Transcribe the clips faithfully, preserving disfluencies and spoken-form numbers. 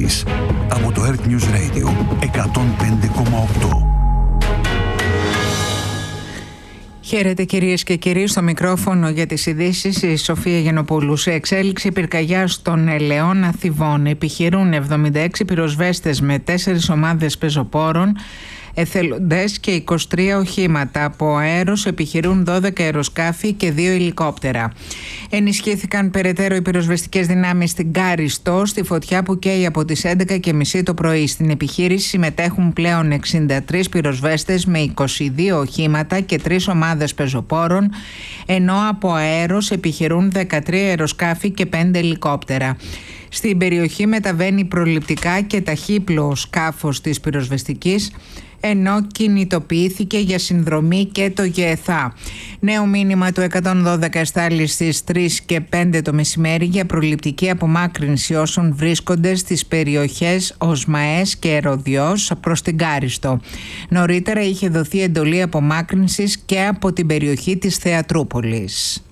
ειδήσεις από το Earth News Radio εκατόν πέντε κόμμα οκτώ. Χαίρετε κυρίες και κύριοι, στο μικρόφωνο για τις ειδήσεις η Σοφία Γιαννοπούλου. Σε εξέλιξη πυρκαγιάς στον Ελαιώνα Θηβών επιχειρούν εβδομήντα έξι πυροσβέστες με τέσσερις ομάδες πεζοπόρων, εθελοντές και είκοσι τρία οχήματα. Από αέρος επιχειρούν δώδεκα αεροσκάφη και δύο ελικόπτερα. Ενισχύθηκαν περαιτέρω οι πυροσβεστικές δυνάμεις στην Κάριστο, στη φωτιά που καίει από τις έντεκα και μισή το πρωί. Στην επιχείρηση συμμετέχουν πλέον εξήντα τρεις πυροσβέστες με είκοσι δύο οχήματα και τρεις ομάδες πεζοπόρων, ενώ από αέρος επιχειρούν δεκατρία αεροσκάφη και πέντε ελικόπτερα. Στην περιοχή μεταβαίνει προληπτικά και ταχύπλοο σκάφος της πυροσβεστικής, ενώ κινητοποιήθηκε για συνδρομή και το ΓΕΘΑ. Νέο μήνυμα του εκατόν δώδεκα εστάλει στις τρεις και πέντε το μεσημέρι για προληπτική απομάκρυνση όσων βρίσκονται στις περιοχές Οσμαές και Ερωδιός προς την Κάριστο. Νωρίτερα είχε δοθεί εντολή απομάκρυνσης και από την περιοχή της Θεατρούπολης.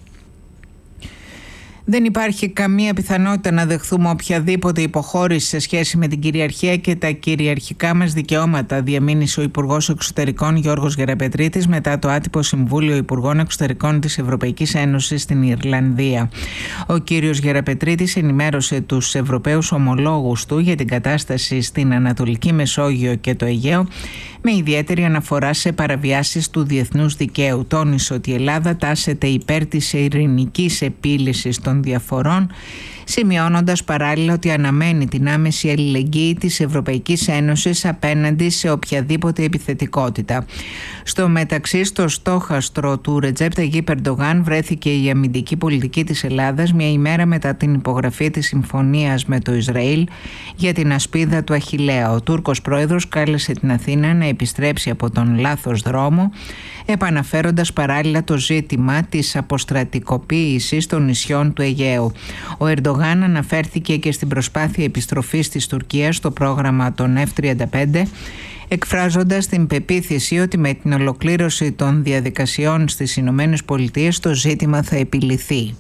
Δεν υπάρχει καμία πιθανότητα να δεχθούμε οποιαδήποτε υποχώρηση σε σχέση με την κυριαρχία και τα κυριαρχικά μας δικαιώματα, διαμήνυσε ο Υπουργός Εξωτερικών Γιώργος Γεραπετρίτης μετά το άτυπο Συμβούλιο Υπουργών Εξωτερικών της Ευρωπαϊκής Ένωσης στην Ιρλανδία. Ο κύριος Γεραπετρίτης ενημέρωσε τους Ευρωπαίους ομολόγους του για την κατάσταση στην Ανατολική Μεσόγειο και το Αιγαίο, με ιδιαίτερη αναφορά σε παραβιάσεις του διεθνούς δικαίου. Τόνισε ότι η Ελλάδα τάσεται υπέρ της ειρηνικής επίλυσης των διαφορών, σημειώνοντας παράλληλα ότι αναμένει την άμεση αλληλεγγύη της Ευρωπαϊκής Ένωσης απέναντι σε οποιαδήποτε επιθετικότητα. Στο μεταξύ, στο στόχαστρο του Ρετζέπ Ταγίπ Ερντογάν βρέθηκε η αμυντική πολιτική της Ελλάδας μια ημέρα μετά την υπογραφή της συμφωνίας με το Ισραήλ για την ασπίδα του Αχιλλέα. Ο Τούρκος πρόεδρος κάλεσε την Αθήνα να επιστρέψει από τον λάθος δρόμο, επαναφέροντας παράλληλα το ζήτημα της αποστρατικοποίησης των νησιών του Αιγαίου. Ο Ερντογάν αναφέρθηκε και στην προσπάθεια επιστροφής της Τουρκίας στο πρόγραμμα των εφ τριάντα πέντε, εκφράζοντας την πεποίθηση ότι με την ολοκλήρωση των διαδικασιών στις Ηνωμένες Πολιτείες το ζήτημα θα επιληθεί.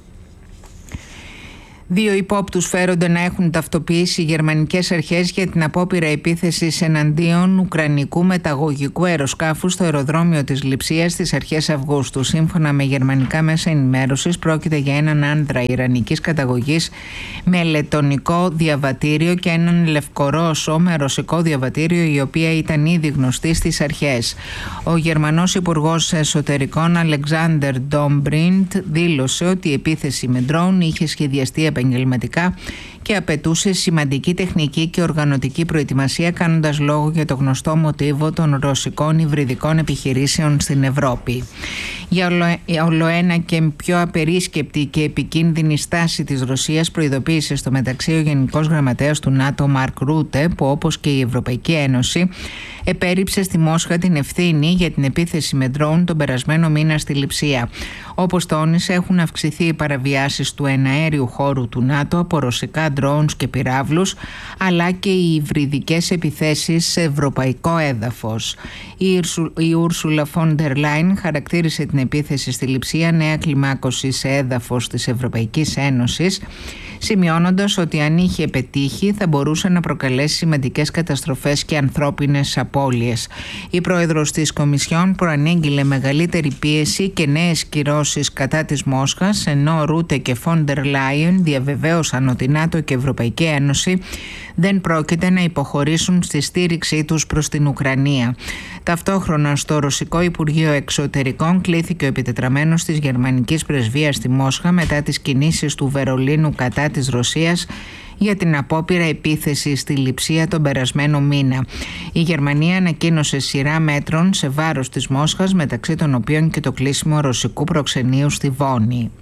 Δύο υπόπτους φέρονται να έχουν ταυτοποιήσει οι γερμανικές αρχές για την απόπειρα επίθεσης εναντίον ουκρανικού μεταγωγικού αεροσκάφους στο αεροδρόμιο της Λειψίας στις αρχές Αυγούστου. Σύμφωνα με γερμανικά μέσα ενημέρωσης, πρόκειται για έναν άνδρα ιρανικής καταγωγής με λετονικό διαβατήριο και έναν λευκορώσο με ρωσικό διαβατήριο, η οποία ήταν ήδη γνωστή στις αρχές. Ο Γερμανός Υπουργός Εσωτερικών Αλεξάντερ Ντόμπριντ δήλωσε ότι η επίθεση με ντρόουν είχε σχεδιαστεί επαγγελματικά και απαιτούσε σημαντική τεχνική και οργανωτική προετοιμασία, κάνοντας λόγο για το γνωστό μοτίβο των ρωσικών υβριδικών επιχειρήσεων στην Ευρώπη. Για ολοένα και πιο απερίσκεπτη και επικίνδυνη στάση της Ρωσίας προειδοποίησε στο μεταξύ ο Γενικός Γραμματέας του ΝΑΤΟ Μαρκ Ρούτε, που όπως και η Ευρωπαϊκή Ένωση επέριψε στη Μόσχα την ευθύνη για την επίθεση με ντρόουν τον περασμένο μήνα στη Λειψία. Όπως τόνισε, έχουν αυξηθεί οι παραβιάσεις του εναέριου χώρου του ΝΑΤΟ από ρωσικά ντρόουνς και πυράβλους, αλλά και οι υβριδικές επιθέσεις σε ευρωπαϊκό έδαφος. Η Ούρσουλα φον ντερ Λάιν χαρακτήρισε την επίθεση στη Λειψία νέα κλιμάκωση σε έδαφος της Ευρωπαϊκής Ένωσης, σημειώνοντας ότι αν είχε πετύχει θα μπορούσε να προκαλέσει σημαντικές καταστροφές και ανθρώπινες απώλειες. Η πρόεδρος της Κομισιόν προανήγγειλε μεγαλύτερη πίεση και νέες κυρώσεις κατά της Μόσχας, ενώ Ρούτε και φον ντερ Λάιεν διαβεβαίωσαν ότι ΝΑΤΟ και Ευρωπαϊκή Ένωση δεν πρόκειται να υποχωρήσουν στη στήριξή τους προς την Ουκρανία. Ταυτόχρονα στο Ρωσικό Υπουργείο Εξωτερικών κλήθηκε ο επιτετραμένος της γερμανικής πρεσβείας στη Μόσχα μετά τις κινήσεις του Βερολίνου κατά της Ρωσίας για την απόπειρα επίθεση στη Λειψία τον περασμένο μήνα. Η Γερμανία ανακοίνωσε σειρά μέτρων σε βάρος της Μόσχας, μεταξύ των οποίων και το κλείσιμο ρωσικού προξενείου στη Βόνη.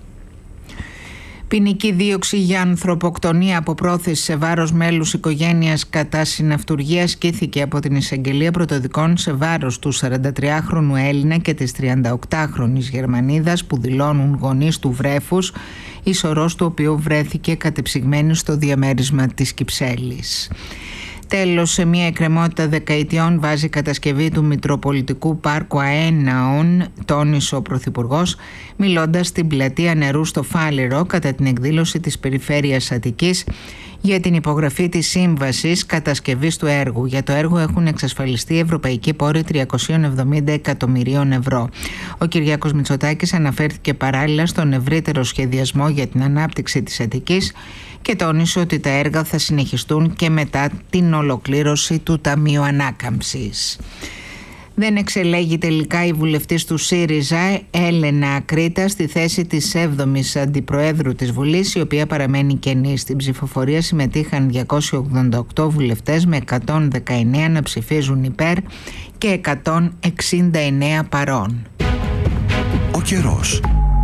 Ποινική δίωξη για ανθρωποκτονία από πρόθεση σε βάρος μέλους οικογένειας κατά συναυτουργία ασκήθηκε από την Εισαγγελία Πρωτοδικών σε βάρος του σαραντατριάχρονου Έλληνα και της τριανταοκτάχρονης Γερμανίδας που δηλώνουν γονείς του βρέφους, η σωρός του οποίου βρέθηκε κατεψυγμένη στο διαμέρισμα της Κυψέλης. Τέλος, σε μια εκκρεμότητα δεκαετιών βάζει κατασκευή του Μητροπολιτικού Πάρκου Αέναων, τόνισε ο Πρωθυπουργός, μιλώντας στην πλατεία νερού στο Φάληρο κατά την εκδήλωση της Περιφέρειας Αττικής για την υπογραφή της σύμβασης κατασκευής του έργου. Για το έργο έχουν εξασφαλιστεί ευρωπαϊκοί πόροι τριακόσια εβδομήντα εκατομμυρίων ευρώ. Ο Κυριάκος Μητσοτάκης αναφέρθηκε παράλληλα στον ευρύτερο σχεδιασμό για την ανάπτυξη της Αττικής και τόνισε ότι τα έργα θα συνεχιστούν και μετά την ολοκλήρωση του Ταμείου Ανάκαμψης. Δεν εξελέγει τελικά η βουλευτής του ΣΥΡΙΖΑ Έλενα Ακρίτα στη θέση της έβδομης αντιπροέδρου της Βουλής, η οποία παραμένει κενή. Στην ψηφοφορία συμμετείχαν διακόσιοι ογδόντα οκτώ βουλευτές με εκατόν δεκαεννέα να ψηφίζουν υπέρ και εκατόν εξήντα εννέα παρών. Ο καιρός.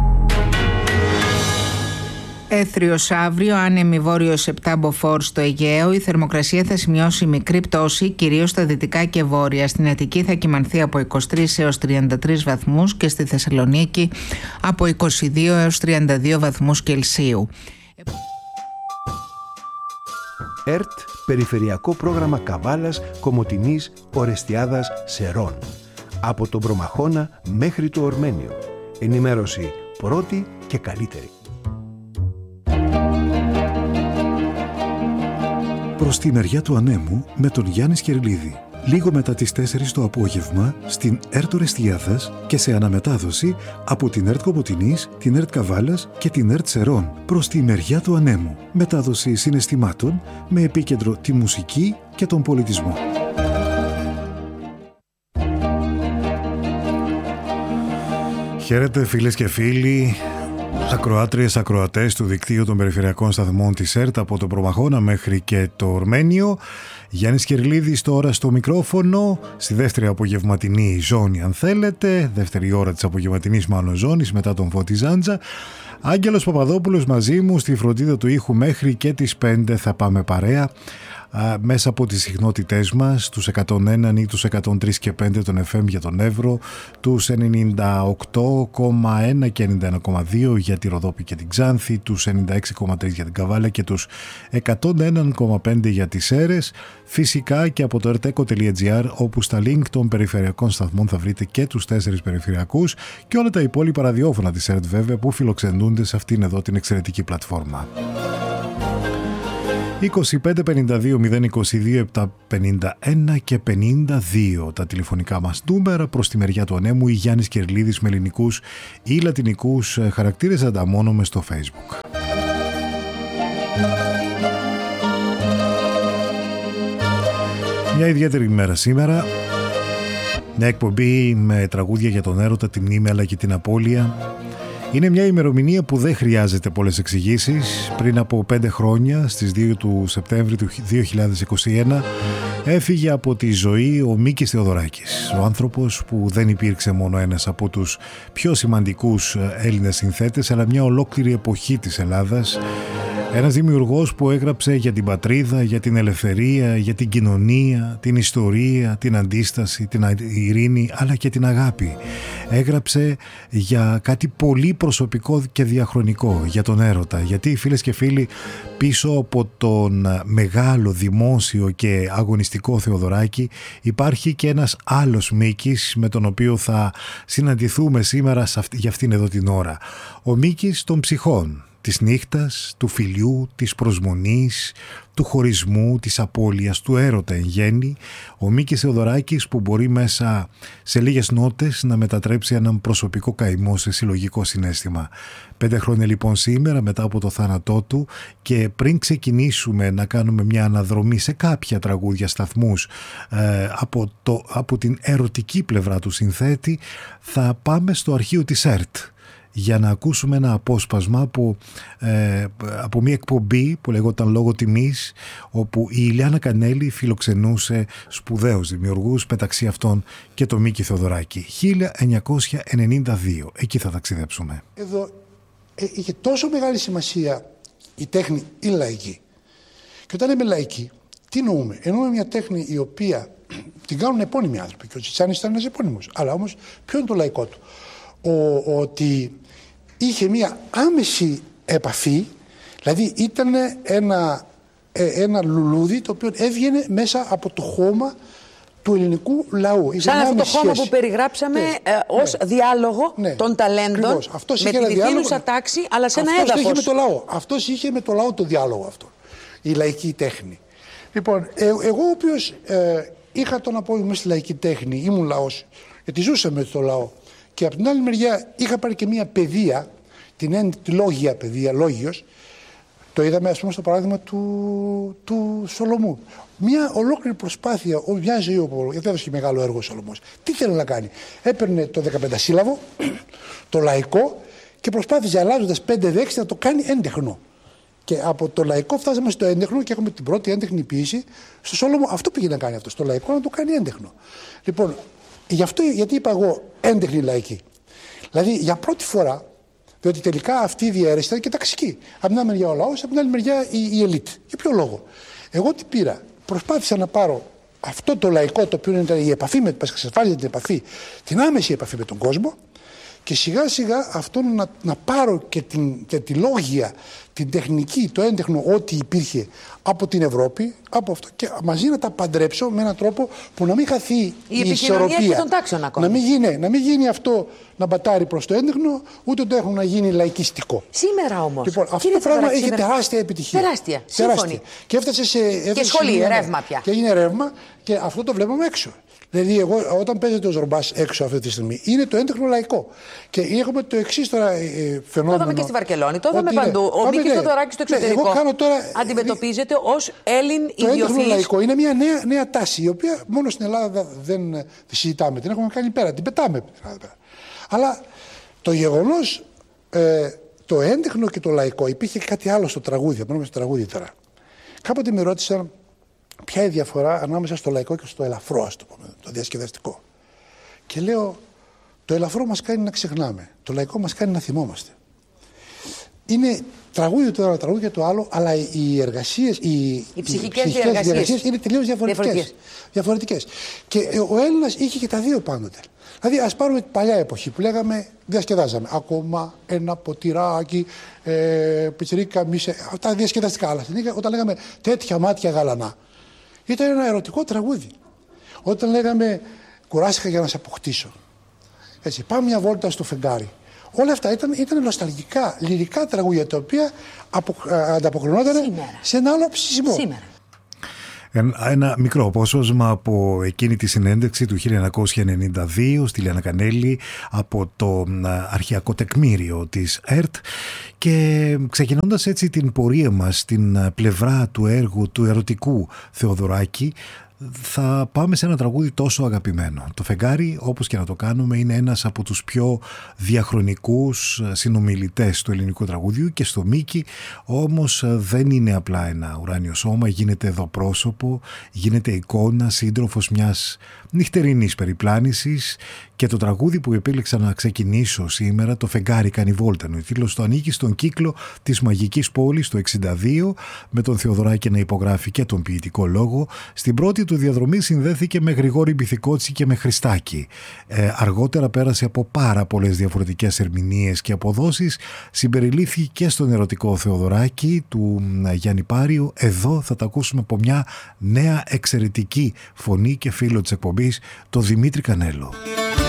Έθριος αύριο, άνεμη βόρειος επτά μποφόρ στο Αιγαίο. Η θερμοκρασία θα σημειώσει μικρή πτώση, κυρίως στα δυτικά και βόρεια. Στην Αττική θα κυμανθεί από είκοσι τρεις έως τριάντα τρεις βαθμούς και στη Θεσσαλονίκη από είκοσι δύο έως τριάντα δύο βαθμούς Κελσίου. ΕΡΤ, Περιφερειακό Πρόγραμμα Καβάλας, Κομοτηνής, Ορεστιάδας, Σερών. Από τον Προμαχώνα μέχρι το Ορμένιο. Ενημέρωση πρώτη και καλύτερη. Προς τη μεριά του ανέμου με τον Γιάννη Σκερλίδη. Λίγο μετά τις τέσσερις το απόγευμα στην ΕΡΤ Ορεστιάδας και σε αναμετάδοση από την ΕΡΤ Κομοτηνής, την ΕΡΤ Καβάλας και την ΕΡΤ Σερών. Προς τη μεριά του ανέμου. Μετάδοση συναισθημάτων με επίκεντρο τη μουσική και τον πολιτισμό. Χαίρετε φίλες και φίλοι, ακροάτριες, ακροατές του δικτύου των περιφερειακών σταθμών της ΕΡΤ από το Προμαχώνα μέχρι και το Ορμένιο. Γιάννης Κερλίδης τώρα στο μικρόφωνο, στη δεύτερη απογευματινή ζώνη αν θέλετε, δεύτερη ώρα της απογευματινής μάλλον ζώνης μετά τον Φώτη Ζάντζα. Άγγελος Παπαδόπουλος μαζί μου στη φροντίδα του ήχου μέχρι και τις πέντε θα πάμε παρέα. Μέσα από τις συχνότητές μας, τους εκατόν ένα ή τους εκατόν τρία και πέντε των εφ εμ για τον Εύρο, τους ενενήντα οκτώ κόμμα ένα και ενενήντα ένα κόμμα δύο για τη Ροδόπη και την Ξάνθη, τους ενενήντα έξι κόμμα τρία για την Καβάλα και τους εκατόν ένα κόμμα πέντε για τις Σέρρες. Φυσικά και από το ερτέκο τελεία τζι άρ, όπου στα link των περιφερειακών σταθμών θα βρείτε και τους τέσσερις περιφερειακούς και όλα τα υπόλοιπα ραδιόφωνα της ΕΡΤ βέβαια που φιλοξενούνται σε αυτήν εδώ την εξαιρετική πλατφόρμα. είκοσι πέντε πενήντα δύο μηδέν είκοσι δύο επτακόσια πενήντα ένα και πενήντα δύο τα τηλεφωνικά μας νούμερα. Προς τη μεριά του ανέμου η Γιάννης Κερλίδης με ελληνικούς ή λατινικούς χαρακτήρες ανταμώνομαι στο Facebook. Μια ιδιαίτερη ημέρα σήμερα. Μια εκπομπή με τραγούδια για τον έρωτα, τη μνήμη αλλά και την απώλεια. Είναι μια ημερομηνία που δεν χρειάζεται πολλές εξηγήσεις. Πριν από πέντε χρόνια, στις δύο του Σεπτέμβρη του δύο χιλιάδες είκοσι ένα, έφυγε από τη ζωή ο Μίκης Θεοδωράκης. Ο άνθρωπος που δεν υπήρξε μόνο ένας από τους πιο σημαντικούς Έλληνες συνθέτες, αλλά μια ολόκληρη εποχή της Ελλάδας. Ένας δημιουργός που έγραψε για την πατρίδα, για την ελευθερία, για την κοινωνία, την ιστορία, την αντίσταση, την ειρήνη, αλλά και την αγάπη. Έγραψε για κάτι πολύ προσωπικό και διαχρονικό, για τον έρωτα. Γιατί φίλες και φίλοι, πίσω από τον μεγάλο δημόσιο και αγωνιστικό Θεοδωράκη υπάρχει και ένας άλλος Μίκης με τον οποίο θα συναντηθούμε σήμερα για αυτήν εδώ την ώρα. Ο Μίκης των ψυχών. Της νύχτας, του φιλιού, της προσμονής, του χωρισμού, της απώλειας, του έρωτα εν γέννη, ο Μίκης Θεοδωράκης που μπορεί μέσα σε λίγες νότες να μετατρέψει έναν προσωπικό καημό σε συλλογικό συναίσθημα. Πέντε χρόνια λοιπόν σήμερα μετά από το θάνατό του και πριν ξεκινήσουμε να κάνουμε μια αναδρομή σε κάποια τραγούδια σταθμούς ε, από, το, από την ερωτική πλευρά του συνθέτη, θα πάμε στο αρχείο της ΕΡΤ για να ακούσουμε ένα απόσπασμα από, ε, από μια εκπομπή που λεγόταν Λόγω Τιμής, όπου η Ηλιάνα Κανέλη φιλοξενούσε σπουδαίους δημιουργούς, μεταξύ αυτών και το Μίκη Θεοδωράκη. χίλια εννιακόσια ενενήντα δύο, εκεί θα ταξιδέψουμε. Εδώ ε, είχε τόσο μεγάλη σημασία η τέχνη η λαϊκή. Και όταν λέμε λαϊκή, τι εννοούμε? Εννοούμε μια τέχνη η οποία την κάνουν επώνυμοι άνθρωποι, και ο Τσιτσάνης ήταν ένας επώνυμος. Αλλά όμως ποιο είναι το λαϊκό του? Ο, ότι είχε μια άμεση επαφή, δηλαδή ήταν ένα, ένα λουλούδι το οποίο έβγαινε μέσα από το χώμα του ελληνικού λαού. Σαν αυτό το χώμα σχέση που περιγράψαμε ναι, ε, ως ναι, με ναι, των ταλέντων, με τη διθήνουσα τάξη, αλλά σε ένα έδαφος. Είχε με το λαό. Αυτός είχε με το λαό το διάλογο αυτό. η λαϊκή τέχνη. Λοιπόν, ε, εγώ ο οποίος ε, είχα τον απόγευμα στη λαϊκή τέχνη, ήμουν λαός, γιατί ζούσαμε στο λαό. Και από την άλλη μεριά είχα πάρει και μια παιδεία, την τη λόγια παιδεία, λόγιος. Το είδαμε, ας πούμε, στο παράδειγμα του, του Σολομού. Μια ολόκληρη προσπάθεια, μια ζωή όπου, γιατί έδωσε μεγάλο έργο ο Σολομός. Τι θέλει να κάνει? Έπαιρνε το δεκαπέντε σύλλαβο, το λαϊκό, και προσπάθησε αλλάζοντας πέντε δέξι να το κάνει έντεχνο. Και από το λαϊκό φτάσαμε στο έντεχνο και έχουμε την πρώτη έντεχνη ποίηση. Στο Σόλωμο αυτό πήγε να κάνει αυτό. Στο λαϊκό να το κάνει έντεχνο. Λοιπόν, γι' αυτό, γιατί είπα εγώ έντεχνη λαϊκή. Δηλαδή για πρώτη φορά, διότι τελικά αυτή η διαίρεση ήταν και ταξική. Από την άλλη μεριά ο λαός, από την άλλη μεριά η, η ελίτ. Για ποιο λόγο? Εγώ τι πήρα? Προσπάθησα να πάρω αυτό το λαϊκό, το οποίο ήταν η επαφή με την εξασφάλιζε την επαφή, την άμεση επαφή με τον κόσμο, και σιγά σιγά αυτό να, να πάρω και, την, και τη λόγια, την τεχνική, το έντεχνο, ό,τι υπήρχε από την Ευρώπη, από αυτό, και μαζί να τα παντρέψω με έναν τρόπο που να μην χαθεί η, η ισορροπία. Και των τάξεων ακόμα. Να μην, γίνει, να μην γίνει αυτό να μπατάρει προς το έντεχνο, ούτε το έχουν να γίνει λαϊκιστικό. Σήμερα όμως. Λοιπόν, αυτό το πράγμα έχει τεράστια επιτυχία. Τεράστια. Σύμφωνη. Και έφτασε σε. Έφτασε και σχολή, σε, ρεύμα πια. Και έγινε ρεύμα, και αυτό το βλέπουμε έξω. Δηλαδή, εγώ, όταν παίζεται ο Ζορμπάς έξω αυτή τη στιγμή, είναι το έντεχνο λαϊκό. Και έχουμε το εξής τώρα ε, φαινόμενο. Το είδαμε και στη Βαρκελόνη, το είδαμε παντού. Ναι. Ο Μίκης Θοδωράκης στο εξωτερικό ναι, εγώ τώρα, αντιμετωπίζεται ως Έλλην ιδιοφυής. Το έντεχνο λαϊκό είναι μια νέα, νέα τάση, η οποία μόνο στην Ελλάδα δεν τη συζητάμε. Την έχουμε κάνει πέρα, την πετάμε. Αλλά το γεγονός, ε, το έντεχνο και το λαϊκό, υπήρχε κάτι άλλο στο τραγούδι. Πάμε στο τραγούδι τώρα. Κάποτε με ρώτησαν ποια είναι η διαφορά ανάμεσα στο λαϊκό και στο ελαφρό, ας το πούμε, το διασκεδαστικό. Και λέω, το ελαφρό μας κάνει να ξεχνάμε, το λαϊκό μας κάνει να θυμόμαστε. Είναι τραγούδι το ένα, τραγούδι το άλλο, αλλά οι εργασίες, οι, οι ψυχικές, οι ψυχικές διεργασίες είναι τελείως διαφορετικές. διαφορετικές. Και ο Έλληνας είχε και τα δύο πάντοτε. Δηλαδή, ας πάρουμε την παλιά εποχή που λέγαμε, διασκεδάζαμε. Ακόμα ένα ποτηράκι, ε, πιτσιρίκα, μίσε, αυτά διασκεδαστικά. Αλλά όταν λέγαμε τέτοια μάτια γαλανά, ήταν ένα ερωτικό τραγούδι. Όταν λέγαμε κουράστηκα για να σε αποκτήσω. Έτσι, πάμε μια βόλτα στο φεγγάρι. Όλα αυτά ήταν, ήταν νοσταλγικά, λυρικά τραγούδια, τα οποία απο, ανταποκρινόταν σε ένα άλλο ψησιμό. Σήμερα. Ένα μικρό απόσπασμα από εκείνη τη συνέντευξη του χίλια εννιακόσια ενενήντα δύο στη Λιάννα Κανέλη από το αρχαιακό τεκμήριο της ΕΡΤ, και ξεκινώντας έτσι την πορεία μας στην πλευρά του έργου του ερωτικού Θεοδωράκη, θα πάμε σε ένα τραγούδι τόσο αγαπημένο. Το φεγγάρι, όπως και να το κάνουμε, είναι ένας από τους πιο διαχρονικούς συνομιλητές του ελληνικού τραγουδιού, και στο Μίκη όμως δεν είναι απλά ένα ουράνιο σώμα, γίνεται εδώ πρόσωπο, γίνεται εικόνα, σύντροφος μιας νυχτερινής περιπλάνησης. Και το τραγούδι που επέλεξα να ξεκινήσω σήμερα, το φεγγάρι κάνει βόλτα, ο τίτλος του, ανήκει στον κύκλο της Μαγικής Πόλης το εξήντα δύο, με τον Θεοδωράκη να υπογράφει και τον ποιητικό λόγο. Στην πρώτη του διαδρομή συνδέθηκε με Γρηγόρη Μπιθικότσι και με Χριστάκη. Ε, αργότερα πέρασε από πάρα πολλές διαφορετικές ερμηνείες και αποδόσεις, συμπεριλήφθηκε και στον ερωτικό Θεοδωράκη του Γιάννη Πάριου. Εδώ θα τα ακούσουμε από μια νέα εξαιρετική φωνή και φίλο της εκπομπής, το Δημήτρη Κανέλο.